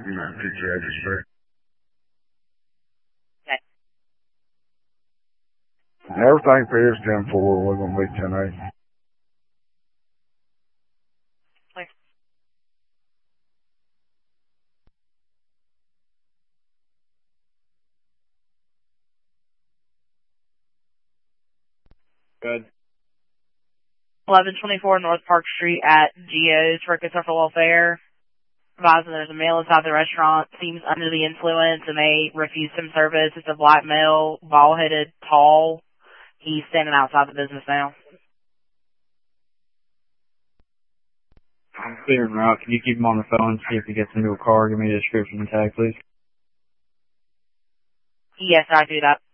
PTI district. Okay. Everything for is 10-4. We're going to be 10-8. Good. 1124 North Park Street at Geo's for Social Welfare. Advising there's a male inside the restaurant, seems under the influence, and they refuse him service. It's a black male, bald-headed, tall. He's standing outside the business now. I'm clearing route. Can you keep him on the phone, see if he gets into a car? Give me a description and tag, please. Yes, I do that.